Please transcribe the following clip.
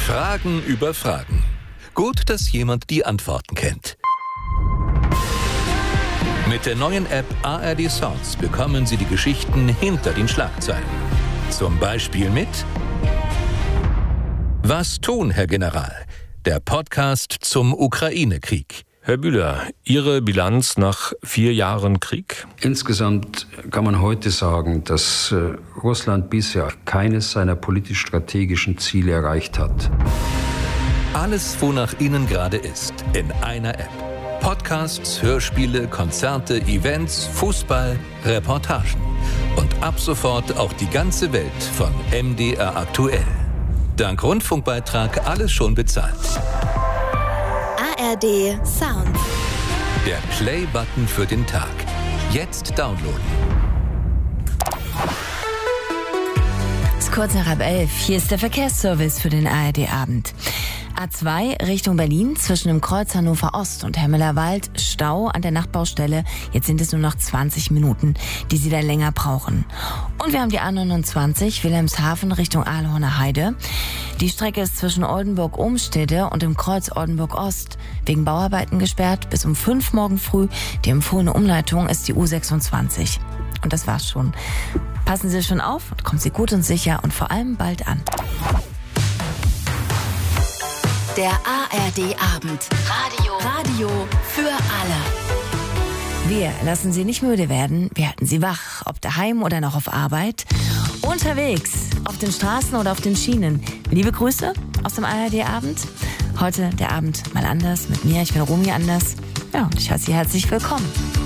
Fragen über Fragen. Gut, dass jemand die Antworten kennt. Mit der neuen App ARD Sounds bekommen Sie die Geschichten hinter den Schlagzeilen. Zum Beispiel mit Was tun, Herr General? Der Podcast zum Ukraine-Krieg. Herr Bühler, Ihre Bilanz nach 4 Jahren Krieg? Insgesamt kann man heute sagen, dass Russland bisher keines seiner politisch-strategischen Ziele erreicht hat. Alles, wonach Ihnen gerade ist, in einer App. Podcasts, Hörspiele, Konzerte, Events, Fußball, Reportagen. Und ab sofort auch die ganze Welt von MDR aktuell. Dank Rundfunkbeitrag alles schon bezahlt. ARD Sound. Der Play-Button für den Tag. Jetzt downloaden. Es ist kurz nach 11. Hier ist der Verkehrsservice für den ARD-Abend. A2 Richtung Berlin zwischen dem Kreuz Hannover Ost und Hemmelerwald Stau an der Nachbaustelle. Jetzt sind es nur noch 20 Minuten, die Sie da länger brauchen. Und wir haben die A29 Wilhelmshaven Richtung Ahlhorner Heide. Die Strecke ist zwischen Oldenburg-Ohmstede und dem Kreuz Oldenburg-Ost wegen Bauarbeiten gesperrt. Bis um 5 morgen früh. Die empfohlene Umleitung ist die U26. Und das war's schon. Passen Sie schon auf und kommen Sie gut und sicher und vor allem bald an. Der ARD-Abend. Radio für alle. Wir lassen Sie nicht müde werden. Wir halten Sie wach, ob daheim oder noch auf Arbeit. Unterwegs, auf den Straßen oder auf den Schienen. Liebe Grüße aus dem ARD-Abend. Heute der Abend mal anders mit mir. Ich bin Romy Anders. Ja, und ich heiße Sie herzlich willkommen.